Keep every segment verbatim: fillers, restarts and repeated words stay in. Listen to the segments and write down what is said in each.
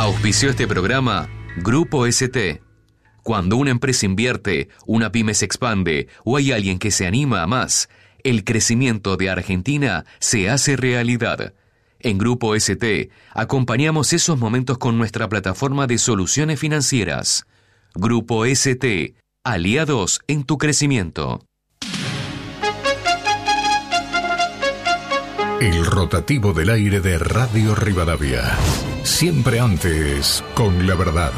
Auspició este programa Grupo S T. Cuando una empresa invierte, una pyme se expande o hay alguien que se anima a más, el crecimiento de Argentina se hace realidad. En Grupo S T acompañamos esos momentos con nuestra plataforma de soluciones financieras. Grupo S T, aliados en tu crecimiento. El rotativo del aire de Radio Rivadavia. Siempre antes, con la verdad.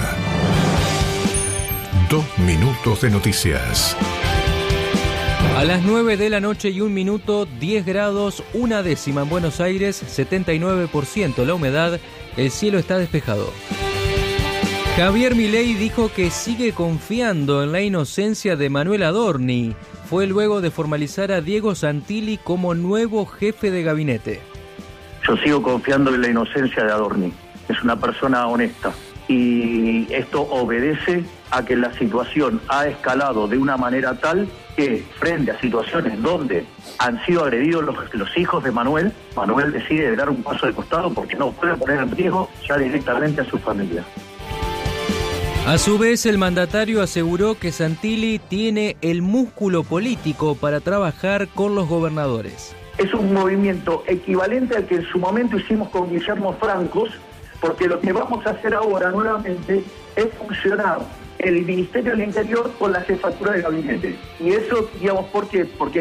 Dos minutos de noticias. A las nueve de la noche y un minuto, diez grados, una décima en Buenos Aires, setenta y nueve por ciento la humedad, el cielo está despejado. Javier Milei dijo que sigue confiando en la inocencia de Manuel Adorni. Fue luego de formalizar a Diego Santilli como nuevo jefe de gabinete. Yo sigo confiando en la inocencia de Adorni. Es una persona honesta. Y esto obedece a que la situación ha escalado de una manera tal que, frente a situaciones donde han sido agredidos los, los hijos de Manuel, Manuel decide dar un paso de costado porque no puede poner en riesgo ya directamente a su familia. A su vez, el mandatario aseguró que Santilli tiene el músculo político para trabajar con los gobernadores. Es un movimiento equivalente al que en su momento hicimos con Guillermo Francos, porque lo que vamos a hacer ahora nuevamente es funcionar el Ministerio del Interior con la jefatura de gabinete. Y eso, digamos, ¿por qué? Porque